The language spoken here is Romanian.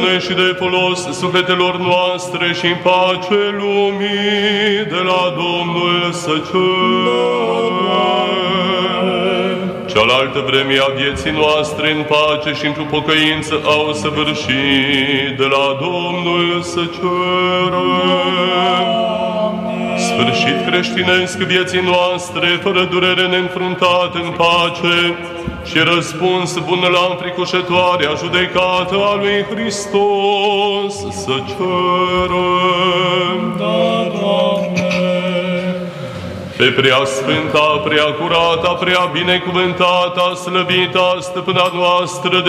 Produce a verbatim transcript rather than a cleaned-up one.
și de folos sufletelor noastre și în pace lumii de la Domnul să cerem. Cealaltă vreme a vieții noastre în pace și într-o pocăință au săvârșit de la Domnul să cerem. Sfârșit creștinesc vieții noastre, fără durere neînfruntată în pace și răspuns bun la înfricoșătoarea judecată a lui Hristos să cerem. Da, Doamne! Pe prea sfânta, prea curata, prea binecuvântata, slăvita stăpâna noastră de